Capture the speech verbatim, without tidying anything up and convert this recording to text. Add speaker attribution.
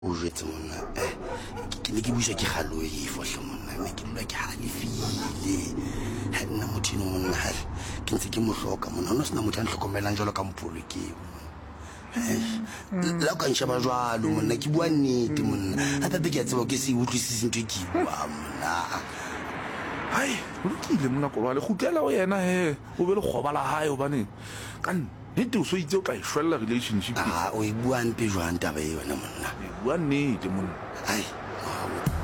Speaker 1: o jetse monna eh ke ne ke buisa ke galo e fohle monna ne ke dula ke halefile ha nna mothino monna ha ke ntse ke mohloka monna no sena motho a nhlokomelang jalo ka mpolo ke eh la ka nshaba jwalo monna ke bua nnete monna ha pepe ke a tseba ke se utlwisise ntwe ke bua monna
Speaker 2: hai o lokile monna ko le gutlela o yena he o be le khobala hae o bane ka nnete o so itse o tla ishwella relationship
Speaker 1: ah o e bua nte jwang taba e yona monna
Speaker 2: e bua nnete monna
Speaker 1: ai